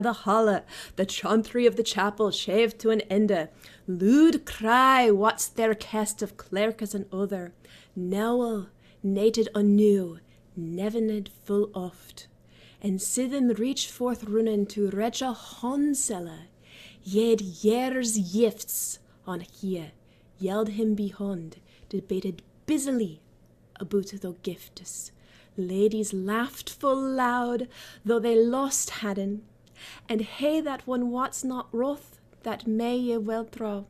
the halle, the chantry of the chapel shaved to an ende. Lude cry, what's their cast of clerkes and other. Nowel, nated anew, nevened full oft. And sithen reach forth runnen to recha honselle, yed years gifts on here, yelled him behond, debated busily about the giftes. Ladies laughed full loud, though they lost hadden, and hey that one wots not wroth, that may ye well trow.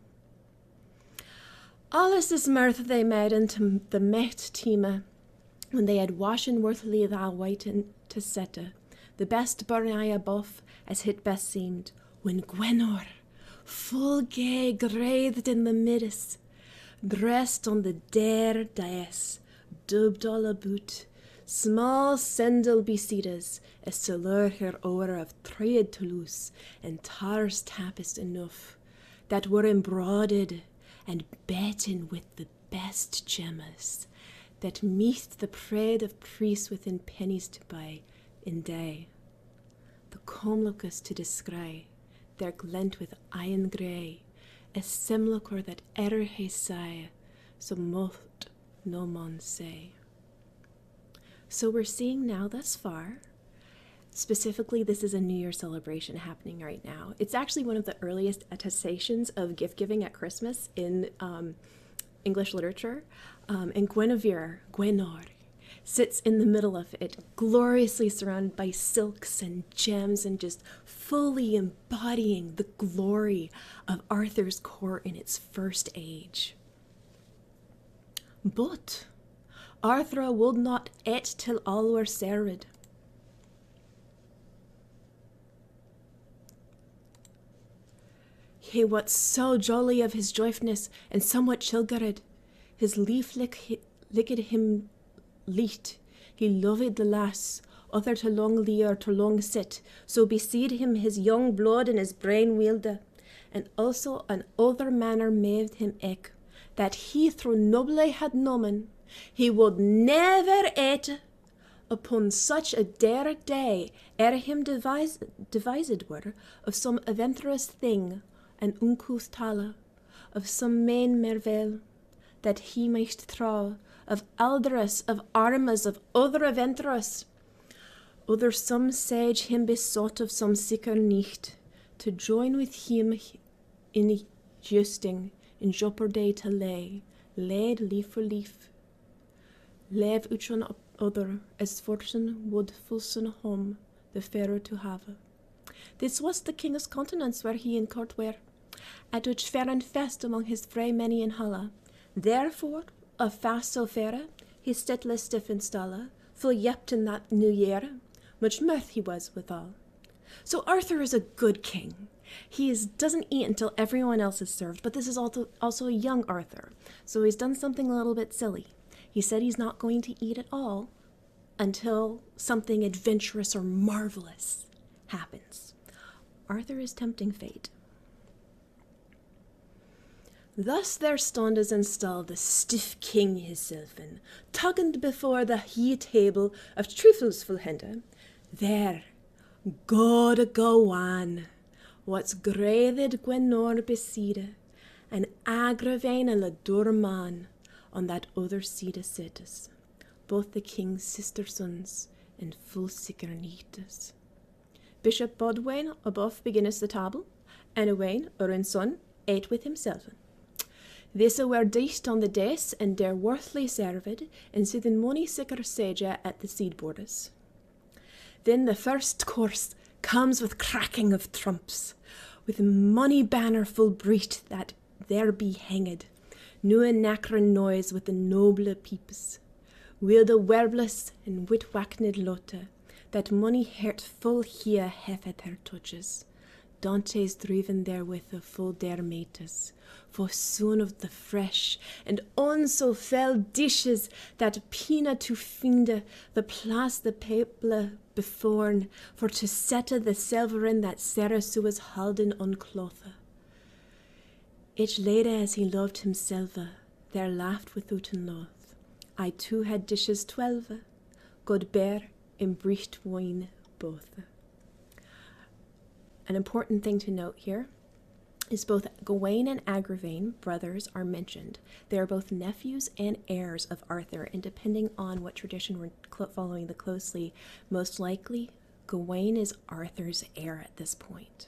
Alles is mirth they made into the mecht time, when they had washen worthily thou whiten to sette, the best burn I above, as hit best seemed, when Gwenor, full gay grathed in the middes, dressed on the dare dais, dubbed all about, small sendel besides, as to lure her o'er of tread Toulouse, and tars tapest enough, that were embroidered and beaten with the best gemmas, that meet the pride of priests within pennies to buy in day. The comlocus to descry, their glent with iron grey, a simulacre that ever he saw, so mocht no man say. So we're seeing now thus far, specifically this is a New Year celebration happening right now. It's actually one of the earliest attestations of gift giving at Christmas in English literature. And Guinevere, Gwenor, sits in the middle of it, gloriously surrounded by silks and gems and just fully embodying the glory of Arthur's court in its first age. But Arthur would not eat till all were served. He was so jolly of his joyfulness and somewhat chilgered. His leaf licked him leet. He loved the lass, other to long leer to long sit, so beseed him his young blood and his brain wielde, and also an other manner made him eke, that he through noble had nomen, he would never eat upon such a dare day ere him devised were of some adventurous thing, an uncouth tale, of some main merveille, that he might trow, of Alderus, of Armas, of other adventurous. Other some sage him besought of some sicker nicht, to join with him in justing, in jeopardy to lay, laid leaf for leaf. Lev uchon other, as fortune would fulson home, the fairer to have. This was the king's continence where he in court were, at which fair and fest among his fray many in Halla. Therefore, of fast so fair, he stetle stiff in stalla, full yept in that new year, much mirth he was withal. So Arthur is a good king. He doesn't eat until everyone else is served, but this is also a young Arthur, so he's done something a little bit silly. He said he's not going to eat at all until something adventurous or marvelous happens. Arthur is tempting fate. Thus there stond as installed the stiff king hisselfen, tugged before the high table of truffles full hende. There, God go on, what's grathed Gwenor beside, and Agravain and la Dorman on that other side sittes, both the king's sister sons and full sicker nietes. Bishop Bodwain above beginneth the table, and Owain, Urin's son, ate with himself. This were diced on the dice, and their worthly served, and sithen mony sicker sage at the seed-borders. Then the first course comes with cracking of trumps, with mony banner full breet that there be hanged, new and nacron noise with the noble peeps, wilde werbless and wit-wackned lotte, that mony hert full here heffet her touches. Dante's driven therewith a full der mates, for soon of the fresh, and on so fell dishes, that pina to finde the place the people beforn, for to sette the silverin that Ceresu was halden on clothe. Each lady as he loved himself, there laughed withouten loath. I too had dishes 12, God bear and bricht wine both. An important thing to note here is both Gawain and Agravain, brothers, are mentioned. They are both nephews and heirs of Arthur, and depending on what tradition we're following the closely, most likely Gawain is Arthur's heir at this point.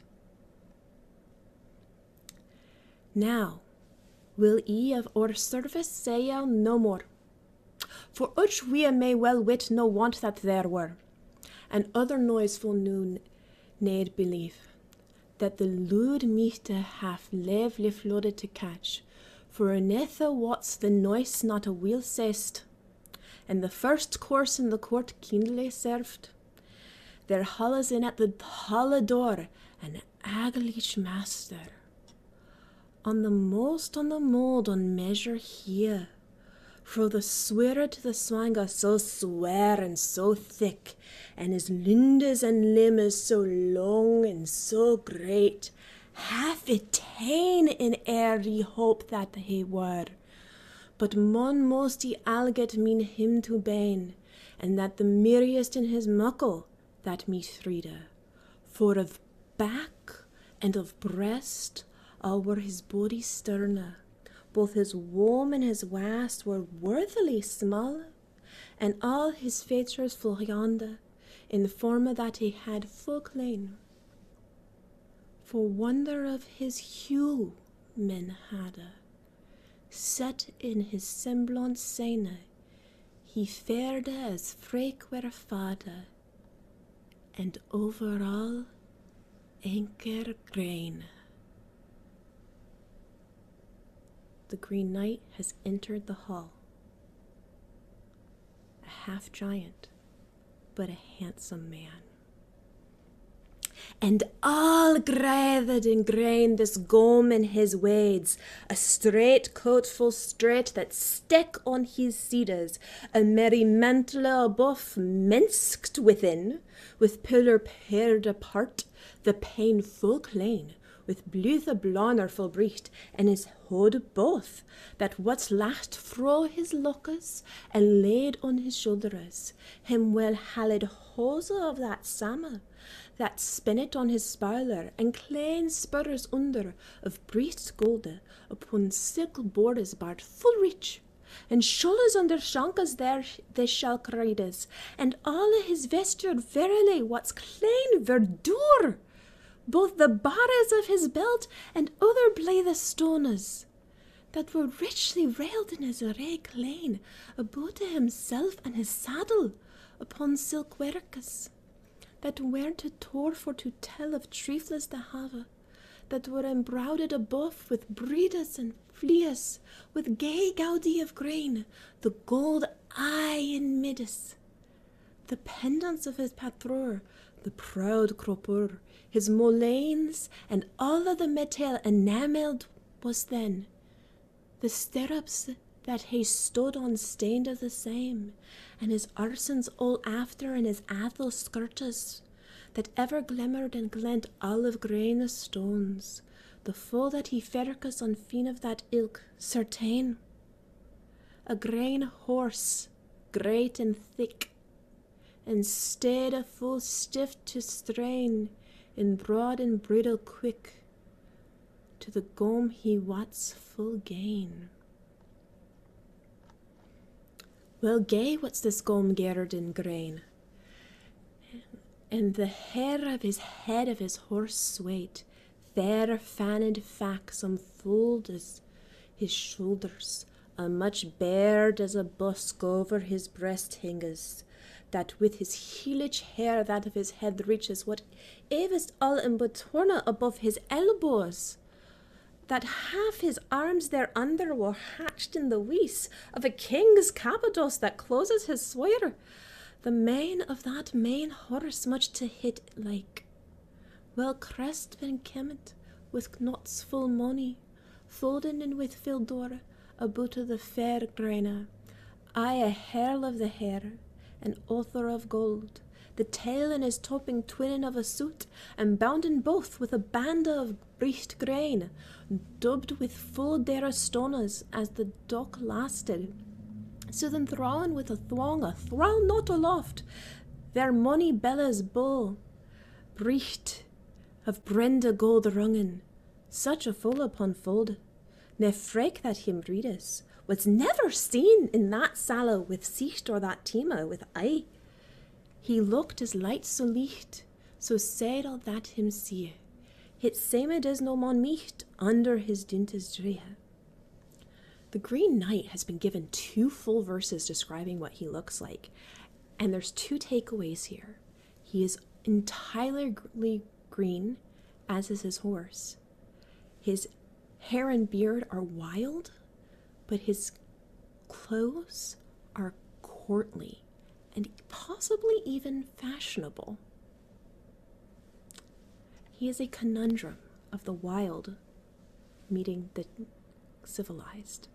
Now, will ye of our service say no more? For which we may well wit no want that there were, and other noiseful noon need believe, that the lewd meete have lively flooded to catch, for anitha what's the noise not a wheel saist, and the first course in the court kindly served. There hallas in at the halla door an aglich master, on the mold on measure here, fro the swearer to the swanga so swear and so thick, and his lindes and limbs so long and so great, half it ta'en in ere ye hope that he were, but mon most ye alget mean him to bane, and that the merriest in his muckle that me threede, for of back and of breast all were his body sterne, both his womb and his wast were worthily small, and all his features full yonde, in forma that he had full clean. For wonder of his hue men hadde, set in his semblance sane, he fared as freke were fade, and over all enker grain. The Green Knight has entered the hall. A half-giant, but a handsome man. And all gathered in grain this gom in his wades, a straight coat full straight that stick on his cedars, a merry mantle above minced within, with pillar paired apart, the pane full clean, with bluthe blonner full brecht, and his hood both, that what's lashed fro his lockes, and laid on his shoulders, him well halled hose of that same, that spinnet on his spoiler, and klein spurs under, of breast golde, upon silk borders bard full rich, and shoulders under shankers there they shall crides, and all his vesture verily what's klein verdure, both the bars of his belt and other blythe stones, that were richly railed in his array clean, about himself and his saddle, upon silk werkes, that weren't to tore for to tell of trifles to have, that were embroidered above with breedes and fleas, with gay gaudy of grain, the gold eye in middes, the pendants of his patreur, the proud cropper, his molaines, and all of the metal enamelled was then, the stirrups that he stood on stained of the same, and his arsons all after, and his athel skirtes, that ever glimmered and glent olive grain stones, the full that he fercus on feen of that ilk, certain, a grain horse, great and thick, and stayed a full stiff to strain, in broad and bridle quick, to the gom he wats full gain. Well gay what's this gom gerard in grain, and the hair of his head of his horse swayed, fair fanned facts unfold as his shoulders, and much bared as a busk over his breast hinges, that with his heelich hair that of his head reaches what avest all in butorna above his elbows, that half his arms thereunder were hatched in the wease of a king's capados that closes his swire, the mane of that main horse much to hit like, well crest and kemmet, with knots full money, folden in with fildor, about the fair graina, aye a herl of the hair, an author of gold, the tail in his topping twin of a suit, and bounden both with a band of breast grain, dubbed with full derastonas as the dock lasted, so then thrawn with a thrall not aloft, their money bellas bull, brecht, of Brenda gold rungen, such a full upon fold, ne frake that him readus, was never seen in that sala with sicht or that tema with eye. He looked as light so licht, so said all that him see, hit same as no mon meet under his dintes dree. The Green Knight has been given 2 full verses describing what he looks like, and there's 2 takeaways here. He is entirely green, as is his horse. His hair and beard are wild, but his clothes are courtly and possibly even fashionable. He is a conundrum of the wild meeting the civilized.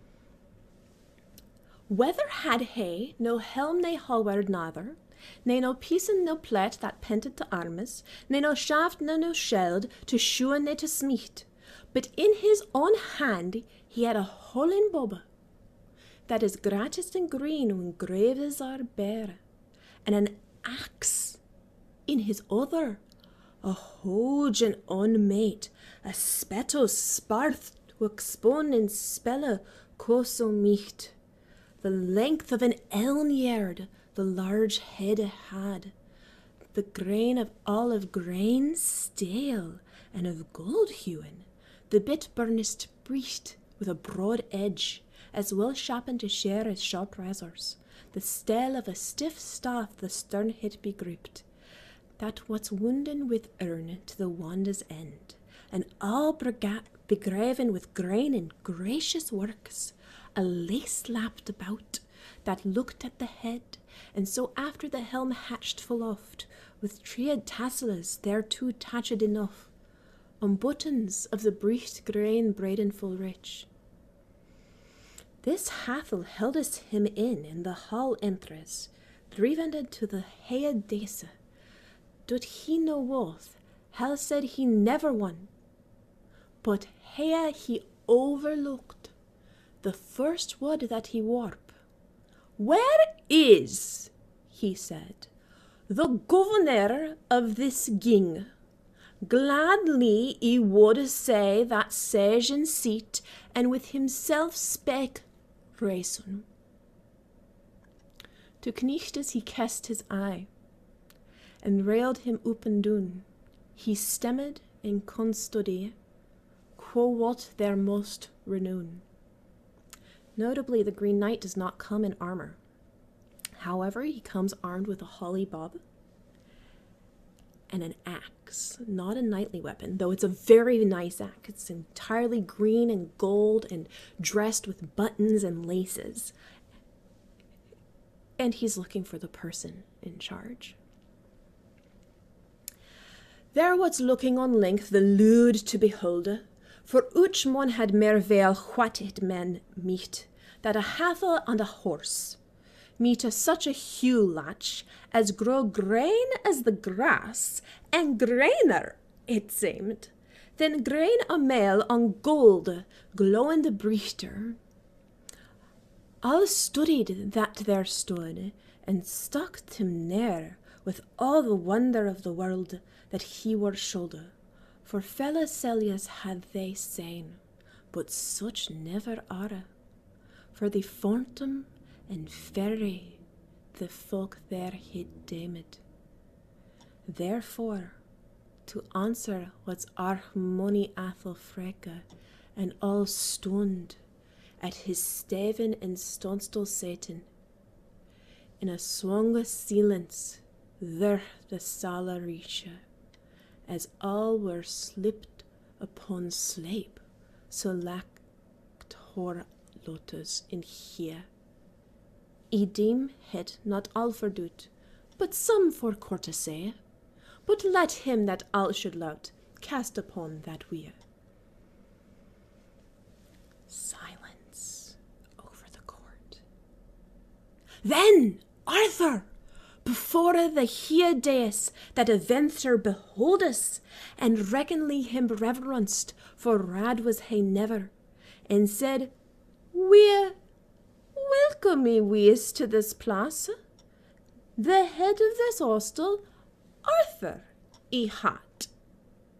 Whether had he no helm ne halward nather, ne no piecen no plate that pented to armes, ne no shaft no sheld to shoeën ne to smeet, but in his own hand he had a hollen bobbe, that is gratis and green when graves are bare, and an axe in his other, a hoge and unmate, a spetto sparth spon in spelle coso meet. The length of an elm-yard the large head had, the grain of olive grain stale and of gold hewen, the bit burnest breeched with a broad edge, as well shapen to share as sharp razors, the stale of a stiff staff the stern hit be gripped, that what's wounden with urn to the wanda's end, and all begraven with grain and gracious works, a lace lapped about, that looked at the head, and so after the helm hatched full oft, with tread tassels thereto tatched enough, on buttons of the breeched grain braiden full rich. This hathel held us him in the hall entres, drivended to the head dese, dut he no worth, hell said he never won, but here he overlooked the first word that he warp. Where is, he said, the governor of this ging? Gladly he would say that sage and seat, and with himself spake reason. To Knichtes he cast his eye, and railed him up and down. He stemmed in constudie, quo what their most renown. Notably, the Green Knight does not come in armor. However, he comes armed with a holly bob and an axe, not a knightly weapon, though it's a very nice axe. It's entirely green and gold and dressed with buttons and laces. And he's looking for the person in charge. There was looking on length the lude to beholde, for each mon had mer veil what it men meet, that a hathel and a horse meet a such a hue latch as grow grain as the grass, and grainer, it seemed, than grain a mail on gold glowing the breechter. All studied that there stood, and stalked him near with all the wonder of the world that he were shoulder. For fella Celius had they seen, but such never are. For the phantom and fairy the folk there hid deemed. Therefore, to answer what's our money athel freke, and all stund at his steven and stonstel Satan, in a swonge silence there the sala reache, as all were slipped upon sleep, so lacked hor lotus in here. Edim het not all for doot, but some for courtesy, but let him that all should lout cast upon that weir. Silence over the court. Then Arthur, before the here deus that adventure behold us, and reckonly him reverenced, for rad was he never, and said, "We welcome me wees to this place. The head of this hostel, Arthur, he hat."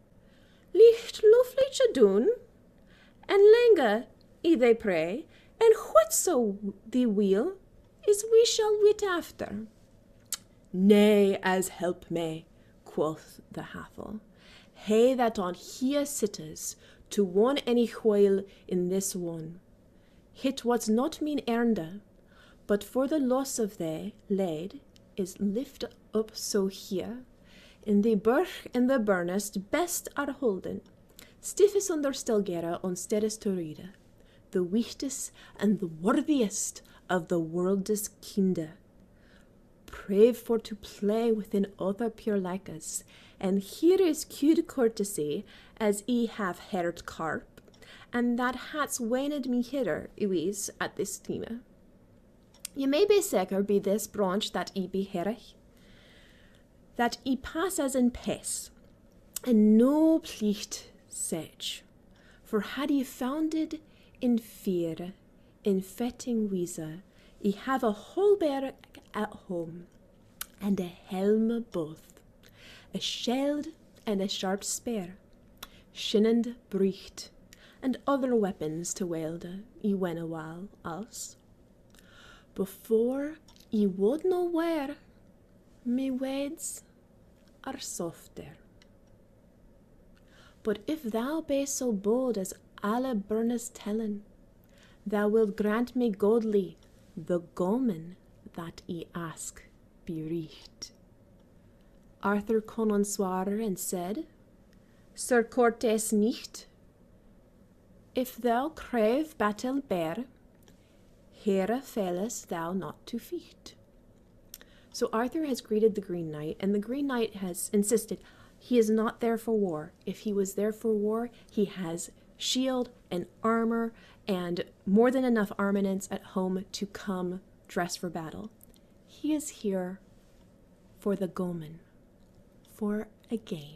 such a doon, and lenga I they pray, and whatso thee will, is we shall wit after. Nay, as help me, quoth the Hathel, he that on here sitters, to one any while in this one. Hit was not mean ernda, but for the loss of they laid, is lift up so here, in the birch and the burnest best are holden, stiffest under stelgera on steadest to read, the weetest and the worthiest of the world's kinde. Brave for to play within other pure like us, and here is cute courtesy, as I have heard carp, and that hat's waned me hither, Louise, at this time. Ye may be sicker be this branch that I be herich, that I pass as in pace, and no plicht sage, for had ye founded in fear, in fetting weezer, I have a holberg at home, and a helm both, a shield and a sharp spear, shinnend bricht, and other weapons to wielde, I wen a while else. Before I would know where, me wades are softer. But if thou be so bold as alle burnest tellen, thou wilt grant me godly the gomen that I ask be recht. Arthur kon on sware and said, Sir Cortes nicht, if thou crave battle bear, here failest thou not to feat. So Arthur has greeted the Green Knight, and the Green Knight has insisted he is not there for war. If he was there for war, he has shield and armor and more than enough armaments at home to come dressed for battle. He is here for the gomen, for a game.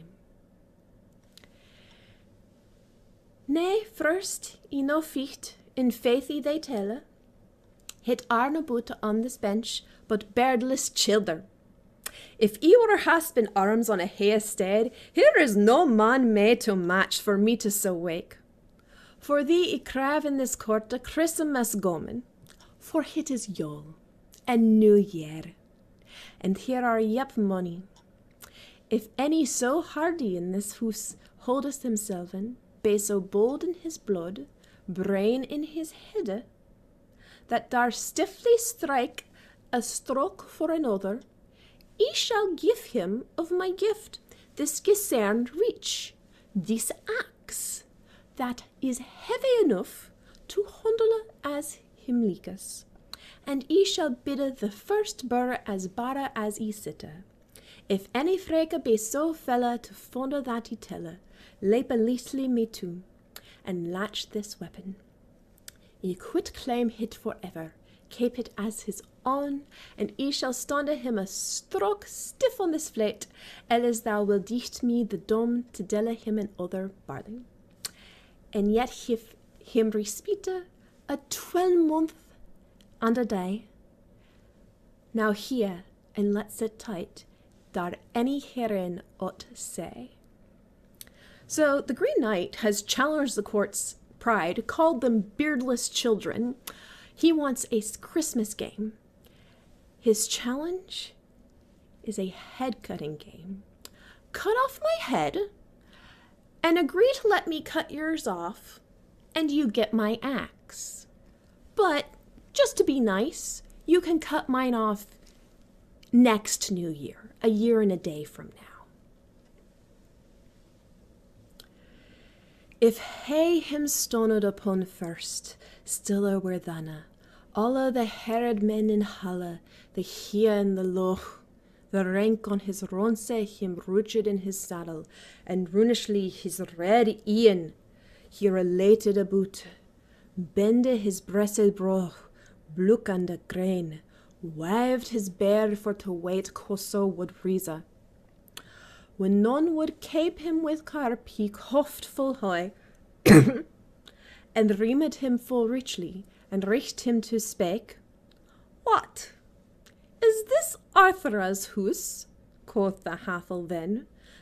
Nay, first, I no ficht, in faith I they telle, hit arne boot on this bench, but beardless childer. If I were haspin arms on a hay stead, here is no man made to match for me to so wake. For thee I crave in this court a Christmas gomen, for hit is Yule, and New Year, and here are yep money. If any so hardy in this house holdeth himself in, be so bold in his blood, brain in his head, that dar stiffly strike a stroke for another, I shall give him of my gift this geserned reach, this axe, that is heavy enough to handle as him likes, and I shall bid the first burr as bara as I sitte. If any freke be so fella to fonde that I telle, lepe leastly me too, and latch this weapon. I quit claim hit forever, keep it as his own, and I shall stonde him a stroke stiff on this flate, elles thou will dicht me the dom to delle him an other barling. And yet if him respite a 12-month and a day. Now here, and let's sit tight, dar any herein ought say. So the Green Knight has challenged the court's pride, called them beardless children. He wants a Christmas game. His challenge is a head-cutting game. Cut off my head, and agree to let me cut yours off, and you get my axe. But, just to be nice, you can cut mine off next New Year, a year and a day from now. If he him stoned upon first, stiller were thana, alla the herod men in Halle, the hia and the loch, the rank on his ronse him rooted in his saddle, and runishly his red Ian, he related about, bende his breasted broch, bluk and the grain, waved his beard for to wait coso would risa. When none would cape him with carp, he coughed full high, and reamed him full richly, and richt him to spake. What? Is this Arthur's house? Quoth the Hathel then,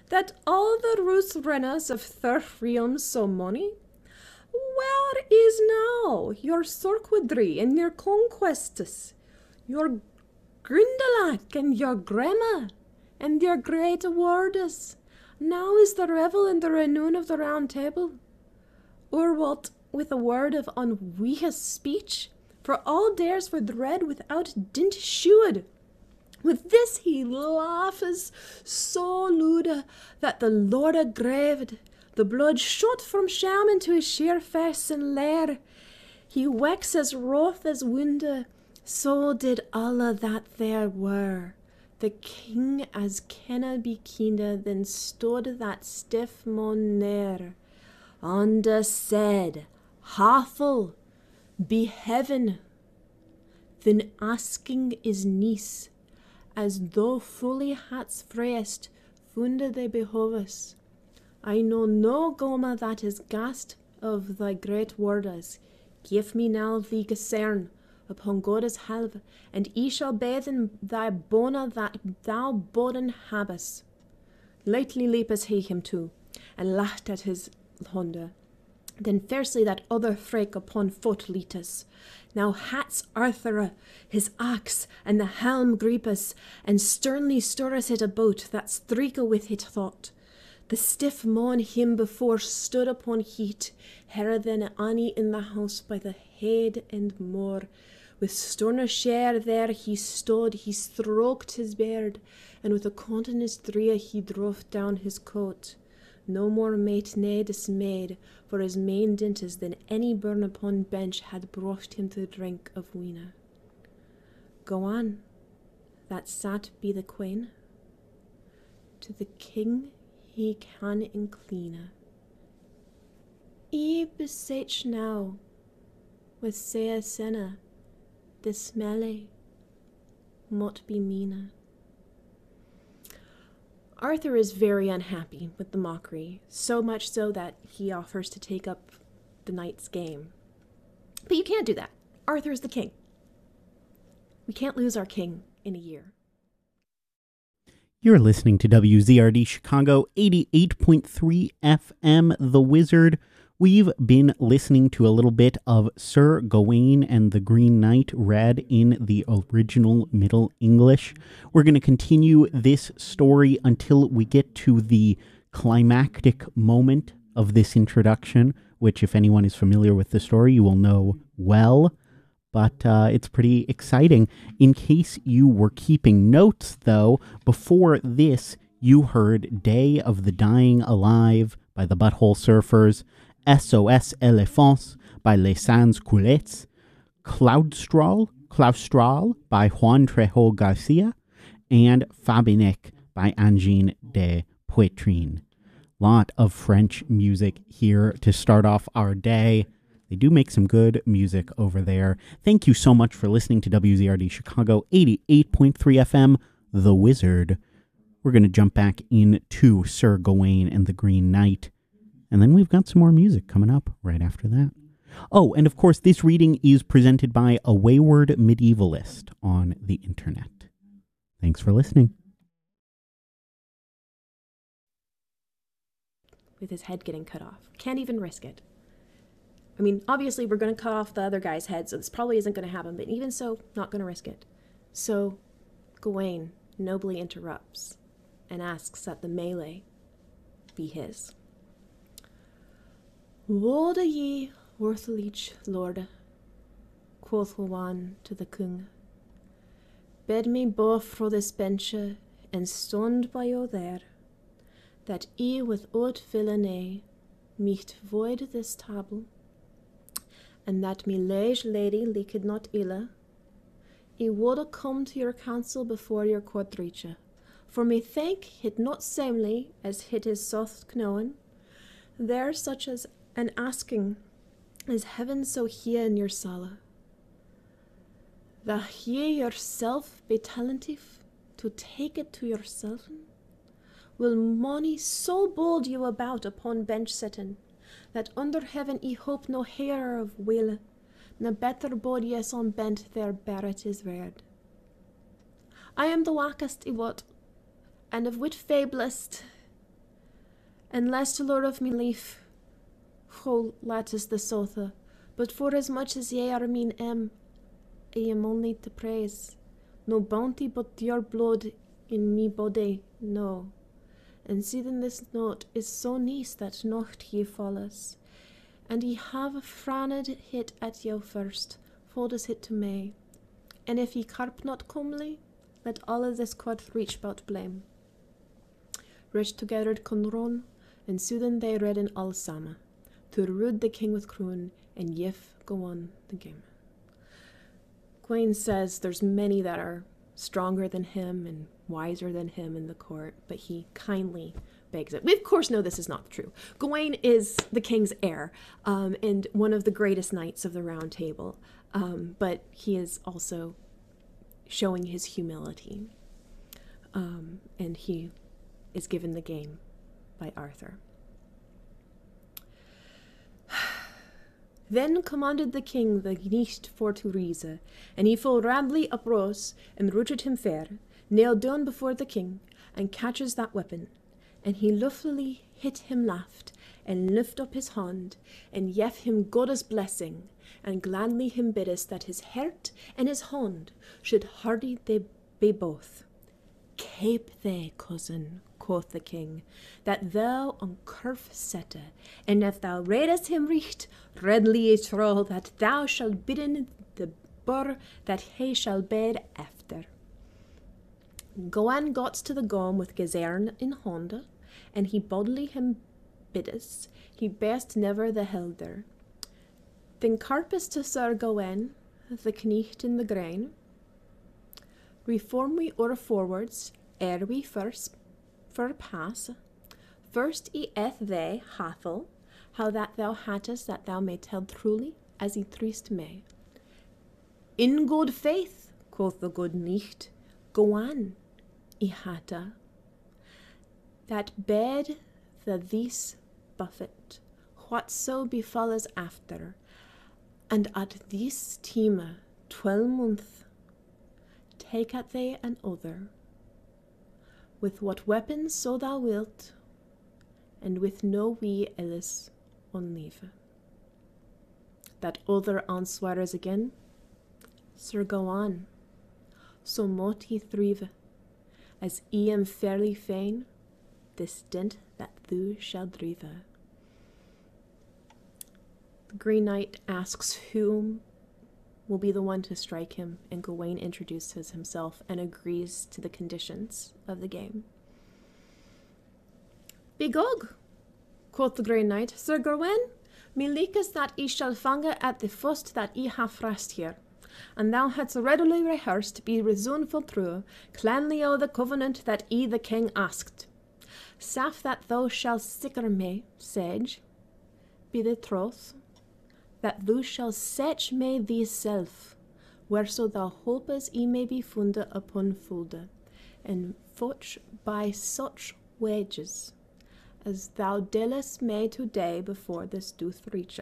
that all the Ruth Renners of Third Realm so money? Where is now your Sorquadry and your conquests, your Grindelach and your Grema, and your great awards? Now is the revel and the renown of the Round Table. Or what, with a word of unweeha speech, for all dares for dread without dint shewed. With this he laughs so lude that the Lord aggraved, the blood shot from sham into his sheer face and lair. He wax as wroth as wounde, so did alla that there were. The king as kenna be kinder, then stood that stiff mon near. Anda said, Hathel, be heaven. Then asking his niece, as though fully hadst phrased, funde they behoves. I know no goma that is gast of thy great wordes. Give me now thee concern upon God's helve, and he shall bathe in thy bona that thou boden habes. Lightly leapes he him too, and laughed at his honda. Then fiercely that other frake upon foot leatus. Now hats Arthur his axe and the helm griepus, and sternly stirreth it about that streake with it thought. The stiff mon him before stood upon heat, herrer than any in the house by the head and more. With sterner share there he stood, he stroked his beard, and with a countenance drea he drove down his coat. No more mate nae dismayed, for his main dintes than any burn upon bench had brought him to drink of weena. Go on, that sat be the queen. To the king he can incline. E besach now, with sea senna, this melee mot be meena. Arthur is very unhappy with the mockery, so much so that he offers to take up the knight's game. But you can't do that. Arthur is the king. We can't lose our king in a year. You're listening to WZRD Chicago 88.3 FM, The Wizard. We've been listening to a little bit of Sir Gawain and the Green Knight read in the original Middle English. We're going to continue this story until we get to the climactic moment of this introduction, which, if anyone is familiar with the story, you will know well. But it's pretty exciting. In case you were keeping notes, though, before this, you heard Day of the Dying Alive by the Butthole Surfers, SOS Elephants by Les Sans Culottes, Claustral by Juan Trejo Garcia, and Fabinic by Angine de Poitrine. Lot of French music here to start off our day. They do make some good music over there. Thank you so much for listening to WZRD Chicago 88.3 FM, The Wizard. We're going to jump back into Sir Gawain and the Green Knight. And then we've got some more music coming up right after that. Oh, and of course, this reading is presented by a wayward medievalist on the internet. Thanks for listening. With his head getting cut off. Can't even risk it. I mean, obviously we're going to cut off the other guy's head, so this probably isn't going to happen, but even so, not going to risk it. So, Gawain nobly interrupts and asks that the melee be his. Would ye, worthleach lord, quoth Gawain to the king, bid me both fro this benche and stand by you there, that I without villainy might void this table, and that me liege lady licked not illa, I would come to your council before your quadricha, for me think it not seemly, as it is soft known, there such as an asking is heaven so here in your sala, that ye yourself be talentive to take it to yourself, will money so bold you about upon bench sitting, that under heaven I hope no hearer of will, na better bod yes on bent there barret is read. I am the wackest I wot, and of wit fablest, And less to lord of me lief, ho lattice the sotha, but for as much as ye are mean I am only to praise. No bounty but your blood in me body, no. And sithen this note is so nice that nocht ye follows, and ye have a franed hit at you first, fold us hit to me. And if ye carp not comely, let all of this quad reach bout blame. Rich together Conron, and sithen they read in all sama, to rude the king with croon, and yif go on the game. Gawain says there's many that are stronger than him and wiser than him in the court, but he kindly begs it. We of course know this is not true. Gawain is the king's heir, and one of the greatest knights of the Round Table, but he is also showing his humility, and he is given the game by Arthur. Then commanded the king the knecht for to rise, and he full radly uprose, and routed him fair, nailed down before the king, and catches that weapon, and he luftily hit him laft, and lift up his hand, and yef him God's blessing, and gladly him biddest that his heart and his hand should hardy they be both. Cape they, cousin, quoth the king, that thou on curf sette, and if thou raidest him recht, readily troll that thou shalt bidden the bur that he shall bid after. Gawain got to the gom with Gazerne in Honda, and he bodily him biddest, he best never the helder. Then carpus to Sir Gawain, the knecht in the grain. Reform we or forwards, ere we first for pass. First eth they hathel, how that thou hattest that thou may tell truly, as he trist may. In good faith, quoth the good knecht, Gawain, I hatta. That bed the this buffet, whatso befalles after, and at this time 12 month, take at thee an other, with what weapons so thou wilt, and with no wee else unleave. That other answeres again, Sir Gawain, so mote he thrive, as I am fairly fain, this dent that thou shalt drive. The Green Knight asks whom will be the one to strike him, and Gawain introduces himself and agrees to the conditions of the game. Begog, quoth the Green Knight, Sir Gawain, me likes that I shall fange at the first that I have rest here, and thou hadst readily rehearsed, be reasonful true, clanly o' the covenant that I the king asked. Saf that thou shalt sicker me, sage, be the troth, that thou shalt setch me thyself, whereso thou hopest I may be funde upon fulde, and fetch by such wages, as thou dealest me today before this doth reach.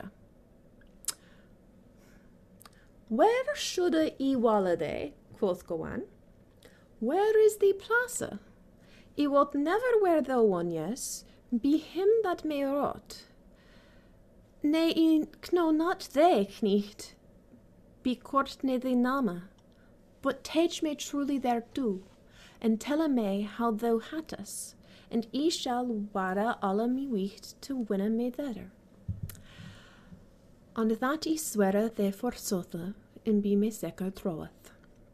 Where should I walladay, quoth Gawain? Where is the plaza? I wot never where thou one, yes, be him that may rot. Nay, I know not they, knecht, be court ne the nama, but teach me truly thereto, and tell me how thou hattest, and I shall wara alla me wicht to winna me there. And that I swear they forsothe, and be me seker troweth.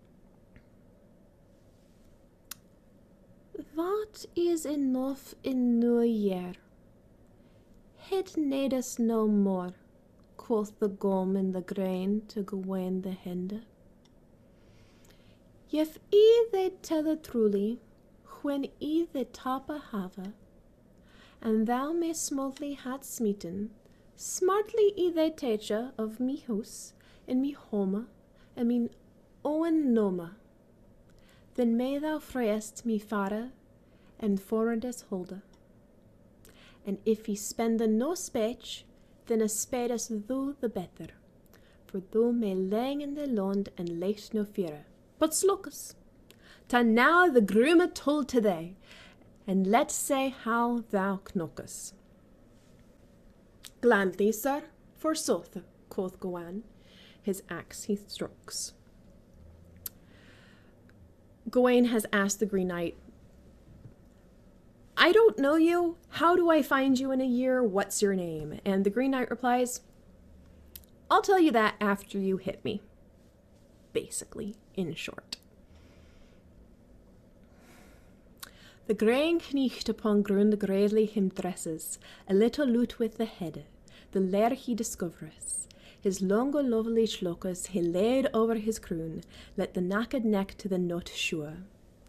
What is enough in New Year? Hit needest no more, quoth the gom in the grain to Gawain the hinde. If I they tell truly, when I the tapa have, and thou me smoothly had smeten, smartly I they teach of me house, and me home, and me owen noma, then may thou frayest me fara, and forwardest holde. And if he spend no speech, then a spadest thou the better, for thou may lang in the land and late no fear. But sluckus, ta now the groom told to thee, and let's say how thou knockest. Gladly, sir, forsooth, quoth Gawain. His axe he strokes. Gawain has asked the Green Knight, I don't know you. How do I find you in a year? What's your name? And the Green Knight replies, I'll tell you that after you hit me. Basically, in short. The grain knecht upon grund gradely him dresses, a little lute with the head, the lair he discovereth. His longo lovely shlocus he laid over his croon, let the naked neck to the nut sure.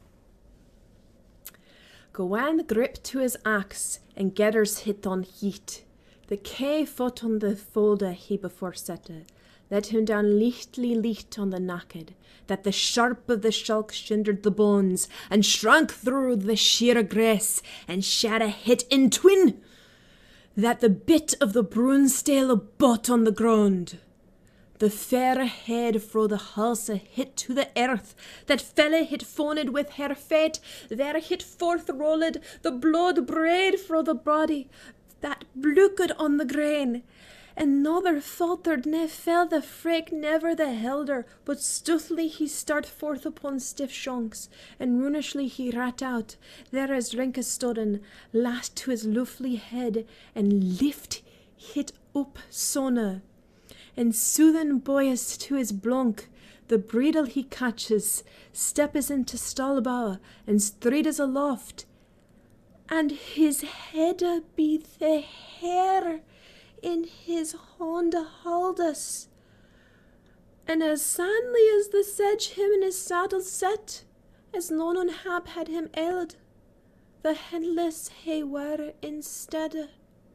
Gawain gripped to his axe, and getters hit on heat. The kay foot on the folder he before sette, let him down licht on the naked, that the sharp of the shulk shindered the bones, and shrank through the sheer grass, and shad a hit in twin, that the bit of the broomstale bot on the ground. The fair head fro the halse hit to the earth, that felle hit foned with her fate, there hit forth rolled the blood braid fro the body, that blooked on the grain. Another faltered ne fell the frake never the helder, but stuthly he start forth upon stiff shonks, and runishly he rat out, there as Rinke studden, last to his lovely head, and lift hit up sona. And soothen boyes to his blunk, the bridle he catches, steppes into stallbow, and strides aloft, and his head be the hair in his hand holdus, and as sandly as the sedge him in his saddle set, as none unhap had him ailed, the headless he were instead.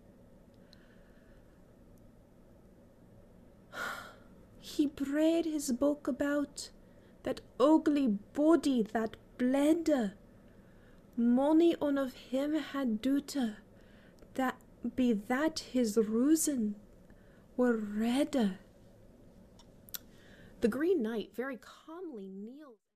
He braid his bulk about, that ugly body that bled. Money on of him had duta, that be that his rusen were red. The Green Knight very calmly kneeled.